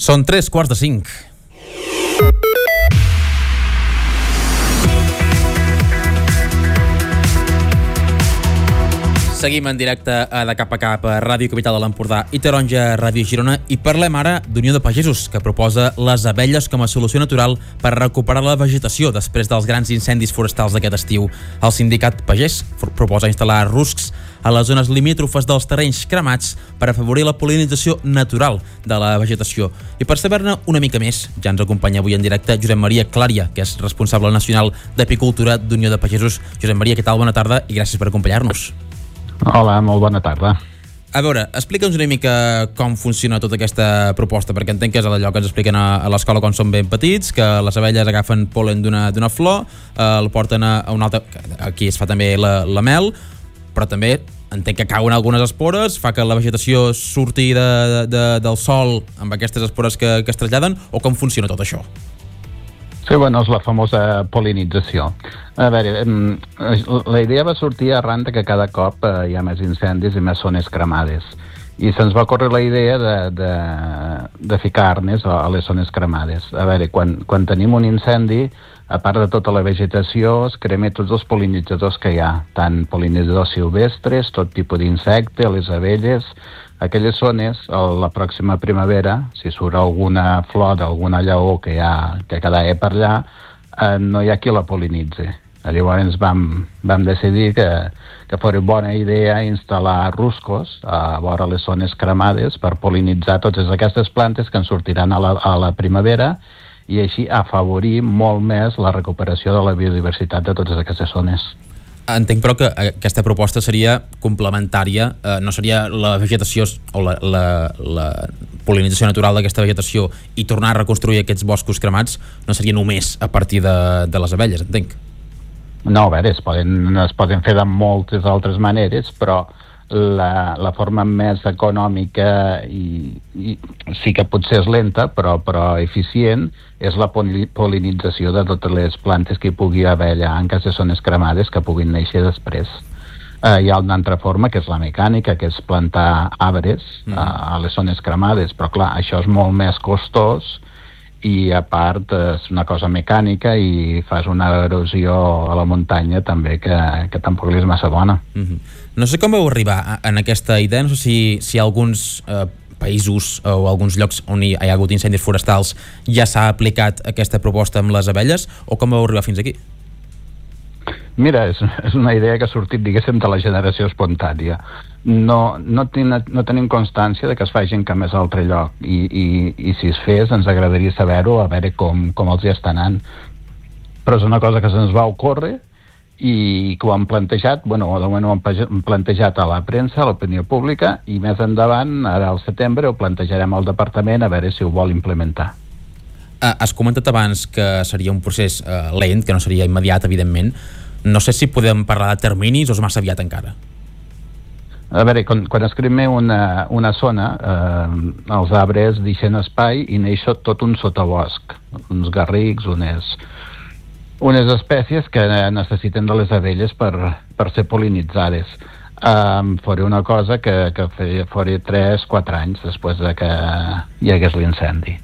Són 3:45. Seguim en directe a De Cap a Cap, a Ràdio Capital de l'Empordà i Taronja, Ràdio Girona, i parlem ara d'Unió de Pagesos, que proposa les abelles com a solució natural per recuperar la vegetació després dels grans incendis forestals d'aquest estiu. El sindicat pagès proposa instal·lar ruscs a les zones limítrofes dels terrenys cremats per afavorir la pol·linització natural de la vegetació. I per saber-ne una mica més, ja ens acompanya avui en directe Josep Maria Clària, que és responsable nacional d'Apicultura d'Unió de Pagesos. Josep Maria, què tal? Bona tarda i gràcies per acompanyar-nos. Hola, molt bona tarda. A veure, explica'ns una mica com funciona tota aquesta proposta, perquè entenc que és allò que ens expliquen a l'escola quan són ben petits, que les abelles agafen pol·len d'una flor, el porten a una altra... Aquí es fa també la mel, però també entenc que cauen algunes espores, fa que la vegetació surti del sol amb aquestes espores que es traslladen, o com funciona tot això? Sí, bueno, és la famosa pol·linització. A veure, la idea va sortir arran que cada cop hi ha més incendis i més zones cremades. I se'ns va córrer la idea de ficar arnes a les zones cremades. A veure, quan tenim un incendi, a part de tota la vegetació, es crema tots els pol·linitzadors que hi ha, tant pol·linitzadors silvestres, tot tipus d'insecte, les abelles. Aquelles zones, a la pròxima primavera, si surt alguna flor d'alguna llaor que quedarà per allà, no hi ha qui la pol·linitze. Llavors vam decidir que fos bona idea instal·lar ruscos a vora les zones cremades per pol·linitzar totes aquestes plantes que ens sortiran a la primavera i així afavorir molt més la recuperació de la biodiversitat de totes aquestes zones. Entenc, però, que aquesta proposta seria complementària, no seria la vegetació o la pol·linització natural d'aquesta vegetació i tornar a reconstruir aquests boscos cremats no seria només a partir de les abelles, entenc. No, a veure, es poden fer de moltes altres maneres, però la forma més econòmica i sí que potser és lenta, però eficient, és la pol·linització de totes les plantes que hi pugui haver allà en aquestes zones cremades que puguin néixer després. Hi ha una altra forma, que és la mecànica, que és plantar arbres a les zones cremades, però clar, això és molt més costós i a part és una cosa mecànica i fas una erosió a la muntanya també que tampoc és massa bona. No sé com vau arribar en aquesta idea, no sé si hi ha alguns països o alguns llocs on hi ha hagut incendis forestals ja s'ha aplicat aquesta proposta amb les abelles, o com vau arribar fins aquí? Mira, és una idea que ha sortit, diguéssim, de la generació espontània. No tenim constància de que es faci en cap més altre lloc i si es fes ens agradaria saber-ho, a veure com els hi està anant. Però és una cosa que se'ns va ocórrer i que ho han plantejat, de moment ho han plantejat a la premsa, a l'opinió pública, i més endavant, ara al setembre, ho plantejarem al departament a veure si ho vol implementar. Has comentat abans que seria un procés lent, que no seria immediat, evidentment. No sé si podem parlar de terminis o és massa aviat encara. A veure, quan es crema una zona, els arbres deixen espai i neix tot un sotabosc, uns garrics, unes espècies que necessiten de les abelles per ser pol·linitzades. Fora una cosa que fora 3-4 anys després de que hi hagués l'incendi.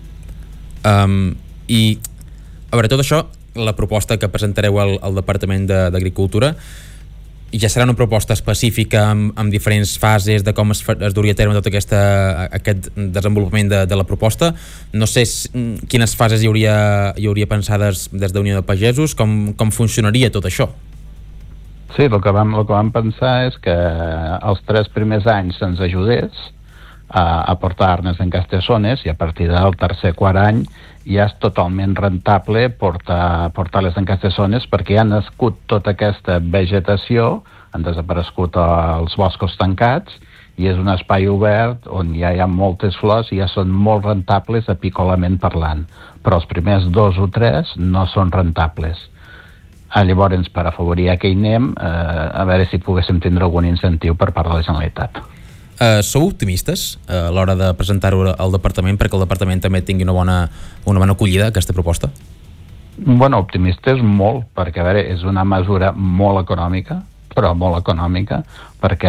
I, a veure, tot això, la proposta que presentareu al Departament d'Agricultura, ja serà una proposta específica amb diferents fases de com es duria a terme tot aquest desenvolupament de la proposta. No sé quines fases hi hauria pensades des d'Unió de Pagesos, com funcionaria tot això? Sí, el que vam pensar és que els 3 primers anys se'ns ajudés a portar-nos en aquestes zones i a partir del tercer-quart any ja és totalment rentable portar-les en aquestes zones perquè ja ha nascut tota aquesta vegetació, han desaparegut els boscos tancats i és un espai obert on ja hi ha moltes flors i ja són molt rentables apícolament parlant, però els primers 2 o 3 no són rentables. Llavors, per afavorir aquell anem, a veure si poguéssim tindre algun incentiu per part de la Generalitat. Sou optimistes a l'hora de presentar-ho al departament perquè el departament també tingui una bona acollida a aquesta proposta? Optimistes molt, perquè a veure, és una mesura molt econòmica, però molt econòmica, perquè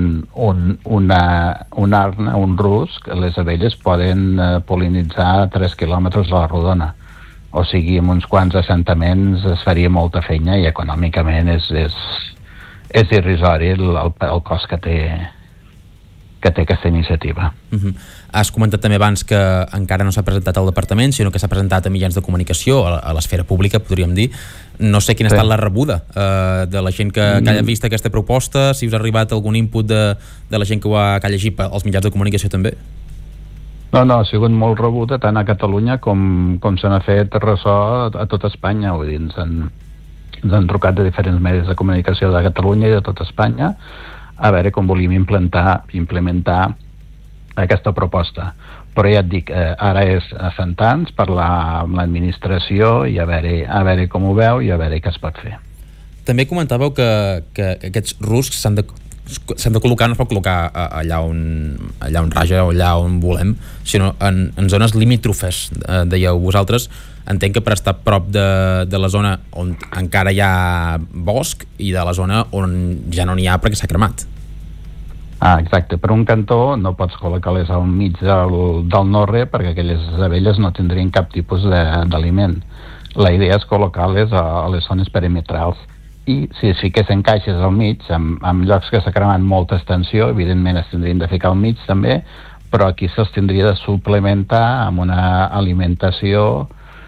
un rusc, les abelles poden pol·linitzar 3 quilòmetres a la rodona. O sigui, amb uns quants assentaments es faria molta feina i econòmicament és irrisori el cost que té aquesta iniciativa. Has comentat també abans que encara no s'ha presentat al departament, sinó que s'ha presentat a mitjans de comunicació, a l'esfera pública, podríem dir. No sé quina ha estat la rebuda de la gent que ha vist aquesta proposta, si us ha arribat algun input de la gent que ha llegit als mitjans de comunicació també. No, ha sigut molt rebuda tant a Catalunya com se n'ha fet ressò a tot Espanya. Vull dir, ens han trucat de diferents medis de comunicació de Catalunya i de tot Espanya a veure com volíem implementar aquesta proposta. Però ja et dic, ara és assentar-nos, parlar amb l'administració i a veure com ho veu i a veure què es pot fer. També comentàveu que aquests ruscs s'han de col·locar, no es pot col·locar allà on raja o allà on volem, sinó en zones limítrofes, dèieu vosaltres. Entenc que per estar prop de la zona on encara hi ha bosc i de la zona on ja no n'hi ha perquè s'ha cremat. Exacte. Per un cantó no pots col·locar-les al mig del no-re perquè aquelles abelles no tindrien cap tipus d'aliment. La idea és col·locar-les a les zones perimetrals i si fiquessin caixes al mig, en llocs que s'ha cremat molta extensió, evidentment es tindrien de ficar al mig també, però aquí se'ls tindria de suplementar amb una alimentació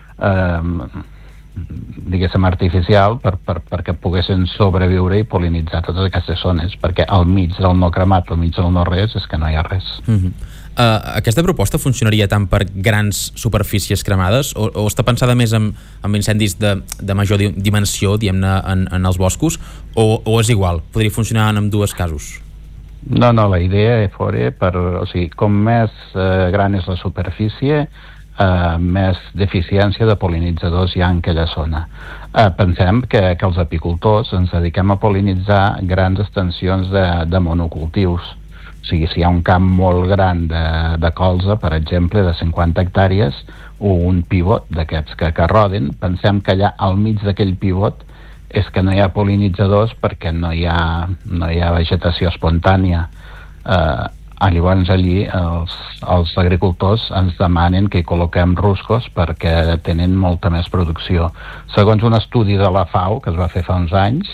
diguéssim artificial perquè poguessin sobreviure i pol·linitzar totes aquestes zones, perquè al mig del no cremat, al mig del no res, és que no hi ha res. Aquesta proposta funcionaria tant per grans superfícies cremades o està pensada més en incendis de major dimensió, diguem-ne, en els boscos, o és igual, podria funcionar en ambdues casos? No, la idea fora o sigui, com més gran és la superfície, més deficiència de pol·linitzadors hi ha en aquella zona. Pensem que els apicultors ens dediquem a pol·linitzar grans extensions de monocultius. O sigui, si hi ha un camp molt gran de colza, per exemple, de 50 hectàrees, o un pivot d'aquests que roden, pensem que allà al mig d'aquell pivot és que no hi ha pol·linitzadors perquè no hi ha vegetació espontània. Llavors allí els agricultors ens demanen que hi col·loquem ruscos perquè tenen molta més producció. Segons un estudi de la FAO que es va fer fa uns anys,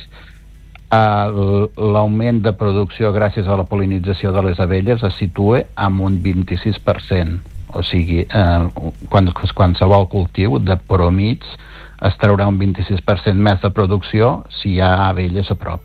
l'augment de producció gràcies a la pol·linització de les abelles es situa en un 26%. O sigui, qualsevol cultiu de promig es traurà un 26% més de producció si hi ha abelles a prop.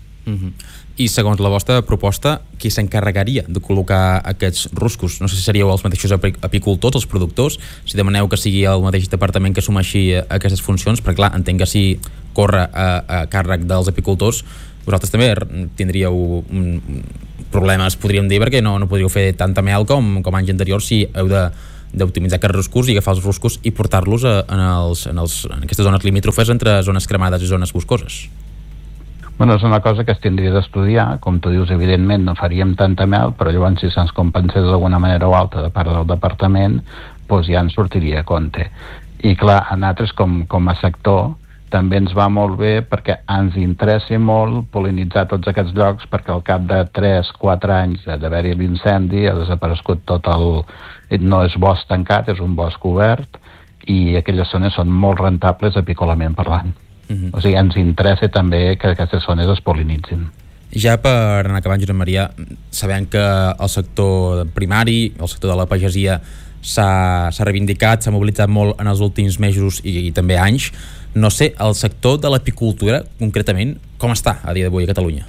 I segons la vostra proposta, qui s'encarregaria de col·locar aquests ruscos? No sé si seríeu els mateixos apicultors, els productors, si demaneu que sigui el mateix departament que assumeixi aquestes funcions, perquè clar, entenc que si corre a càrrec dels apicultors, vosaltres també tindríeu problemes, podríem dir, perquè no podríeu fer tanta mel com anys anteriors si heu d'optimitzar aquests ruscos i agafar els ruscos i portar-los en aquestes zones limítrofes entre zones cremades i zones boscoses. Bueno, és una cosa que es tindria d'estudiar. Com tu dius, evidentment no faríem tanta mel, però llavors si se'ns compensés d'alguna manera o altra de part del departament, doncs ja ens sortiria a compte. I clar, a nosaltres com a sector també ens va molt bé perquè ens interessa molt pol·linitzar tots aquests llocs perquè al cap de 3-4 anys d'haver-hi l'incendi ha desaparegut no és bosc tancat, és un bosc obert i aquelles zones són molt rentables apícolament parlant. O sigui, ens interessa també que aquestes zones es pol·linitzin. Ja per anar acabant, Josep Maria, sabem que el sector primari, el sector de la pagesia s'ha reivindicat, s'ha mobilitzat molt en els últims mesos i també anys. No sé, el sector de l'apicultura, concretament, com està a dia d'avui a Catalunya?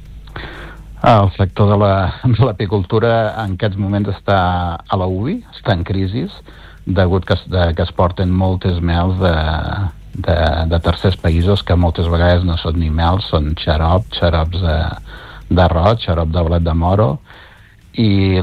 El sector de l'apicultura en aquests moments està a la UBI, està en crisi, degut que es porten moltes mels de tercers països que moltes vegades no són ni mel, són xarops d'arròs, xarop de blat de moro, i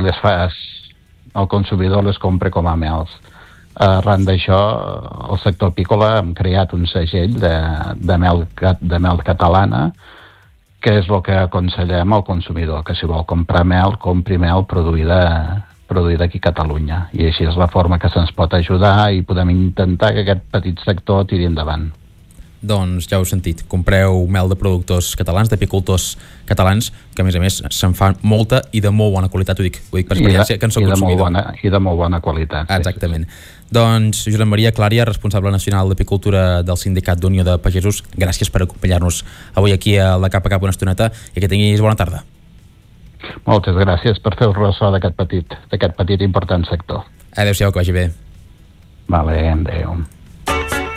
el consumidor les compra com a mels. Arran d'això, el sector apícola hem creat un segell de mel catalana, que és el que aconsellem al consumidor, que si vol comprar mel, compri mel produïda aquí a Catalunya, i així és la forma que se'ns pot ajudar i podem intentar que aquest petit sector tiri endavant. Doncs ja ho heu sentit, compreu mel de productors catalans, d'apicultors catalans, que a més se'n fa molta i de molt bona qualitat, ho dic per experiència, que en soc consumidor. I de molt bona qualitat. Exactament. Doncs Josep Maria Clària, responsable nacional d'apicultura del Sindicat d'Unió de Pagesos, gràcies per acompanyar-nos avui aquí a la Capa una estoneta i que tinguis bona tarda. Moltes gràcies per fer el ressò d'aquest petit important sector. Adéu-siau, que vagi bé. Vale, adéu.